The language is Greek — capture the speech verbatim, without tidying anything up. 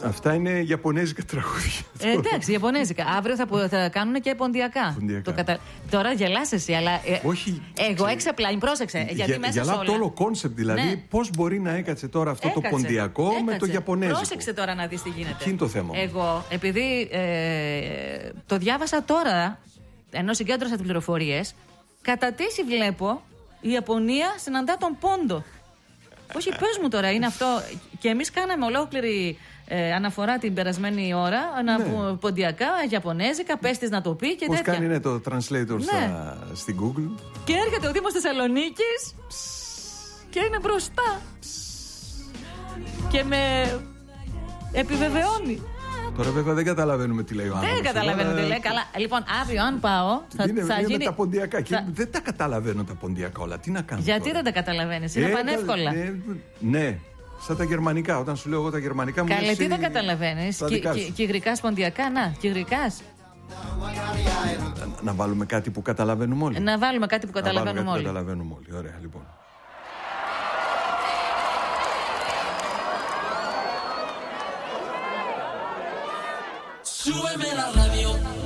Αυτά είναι Ιαπωνέζικα τραγούδια. Ε, εντάξει, Ιαπωνέζικα. Αύριο θα, θα κάνουν και ποντιακά. Το κατα... Τώρα γελάς εσύ, αλλά. Ε, Όχι. Εγώ έξαπλα, πρόσεξε. Γιατί για, μέσα γελά σε όλα... το όλο κόνσεπτ, δηλαδή. Ναι. Πώς μπορεί να έκατσε τώρα αυτό έκατσε, το ποντιακό έκατσε. με το Ιαπωνέζικο. Πρόσεξε τώρα να δεις τι γίνεται. Εκεί είναι το θέμα. Εγώ, επειδή ε, το διάβασα τώρα, ενώ συγκέντρωσα τις πληροφορίες, κατά τι βλέπω η Ιαπωνία συναντά τον πόντο. Όχι, πες μου τώρα, είναι αυτό. Και εμείς κάναμε ολόκληρη ε, αναφορά την περασμένη ώρα, ναι. ποντιακά, Ιαπωνέζικα, πες της να το πει και πώς τέτοια. Πώς κάνει ναι, το translator ναι. στα, στην Google. Και έρχεται ο Δήμος Θεσσαλονίκης και είναι μπροστά. Και με επιβεβαιώνει. Τώρα βέβαια δεν καταλαβαίνουμε τι λέει ο άνθρωπος. Δεν καταλαβαίνω τι λέει. Καλά. Λοιπόν, αύριο αν πάω θα, είναι, θα είναι γίνει... με τα ποντιακά. Θα... Και δεν τα καταλαβαίνω τα ποντιακά όλα. Τι να κάνω. Γιατί τώρα. δεν τα καταλαβαίνεις, είναι ε, πανεύκολα. Ε, ναι, σαν τα γερμανικά. Όταν σου λέω εγώ τα γερμανικά μου Καλέ, τι δεν καταλαβαίνεις. Κυγρικά σποντιακά, να, κυγρικάς. Να, να βάλουμε κάτι που καταλαβαίνουμε όλοι. Να βάλουμε κάτι που καταλαβαίνουμε όλοι. Καταλαβαίνουμε όλοι. Ωραία, λοιπόν. Súbeme la radio.